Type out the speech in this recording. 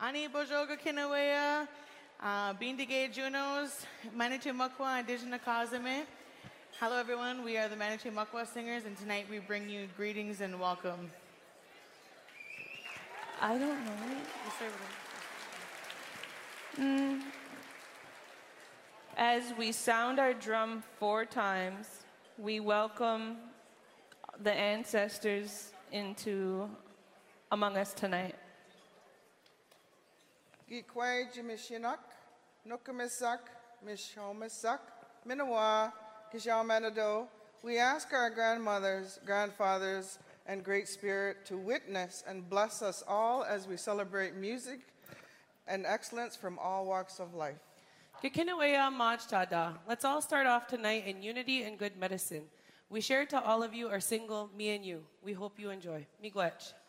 Ani Bojoga Kinawea, Bindigay Junos, Manitou Makwa, and Dijna Kazame. Hello, everyone. We are the Manitou Makwa Singers, and tonight we bring you greetings and welcome. I don't know. As we sound our drum 4 times, we welcome the ancestors among us tonight. Gikwai Jimishinak, Nukamisak, Mishomisak, Minawa, Gijal Manado. We ask our grandmothers, grandfathers, and Great Spirit to witness and bless us all as we celebrate music and excellence from all walks of life. Kikinawea Majtada. Let's all start off tonight in unity and good medicine. We share to all of you our single, Me and You. We hope you enjoy. Miigwech.